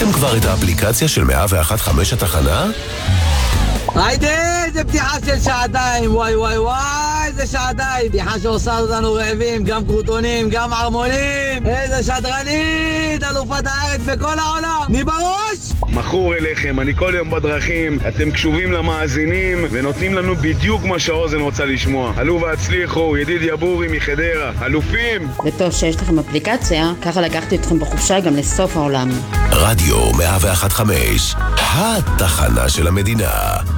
ראיתם כבר את האפליקציה של 101.5 התחנה? היידה, זה פתיחה של שעתיים, וואי וואי וואי, זה שעתיים. פתיחה שעושה אותנו רעבים, גם קרוטונים, גם ערמונים. איזה שדרנית, אלופת הארץ בכל העולם. מי בראש? מכור אליכם, אני כל יום בדרכים, אתם קשובים למאזינים ונותנים לנו בדיוק מה שהאוזן רוצה לשמוע. עלו והצליחו, ידיד יבורי מחדרה, אלופים. וטוב שיש לכם אפליקציה, ככה לקחתי אתכם בחופשה גם לסוף העולם. רדיו 101.5, התחנה של המדינה.